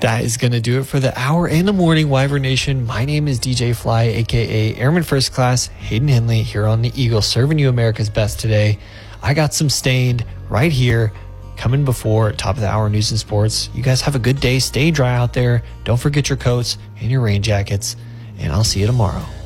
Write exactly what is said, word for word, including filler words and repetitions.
That is going to do it for the hour and the morning, Wyvern Nation. My name is D J Fly, a k a. Airman First Class Hayden Henley, here on the Eagle, serving you America's best today. I got some Stained right here, coming before top of the hour news and sports. You guys have a good day. Stay dry out there. Don't forget your coats and your rain jackets, and I'll see you tomorrow.